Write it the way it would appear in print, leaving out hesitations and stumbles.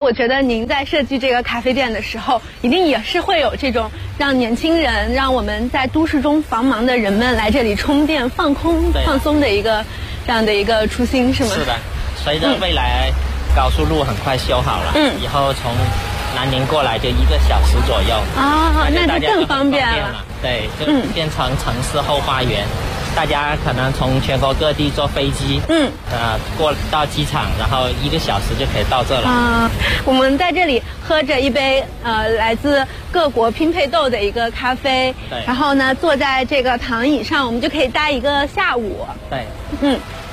我觉得您在设计这个咖啡店的时候，一定也是会有这种让年轻人、让我们在都市中繁忙的人们来这里充电、放松的一个这样的一个初心，是吗？ 是的，随着未来高速路很快修好了，以后从南宁过来就1个小时左右啊，那就更方便了。 对，就变成城市后花园。大家可能从全国各地坐飞机，过到机场，然后1个小时就可以到这了。 我们在这里喝着一杯来自各国拼配豆的一个咖啡，然后呢坐在这个躺椅上，我们就可以待一个下午。 对，